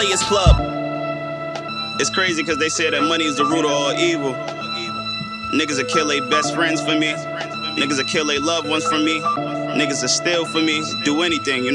Players Club. It's crazy because they say that money is the root of all evil. Niggas will kill their best friends for me. Niggas will kill their loved ones for me. Niggas will steal for me. Do anything,